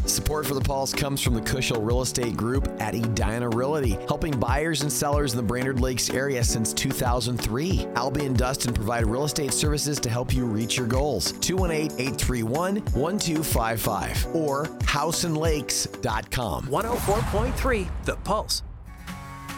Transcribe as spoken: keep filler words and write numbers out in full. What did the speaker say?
Support for the Pulse comes from the Cushel Real Estate Group at Edina Realty, helping buyers and sellers in the Brainerd Lakes area since two thousand three. Albie and Dustin provide real estate services to help you reach your goals. two one eight, eight three one, one two five five or house and lakes dot com. one oh four point three The Pulse.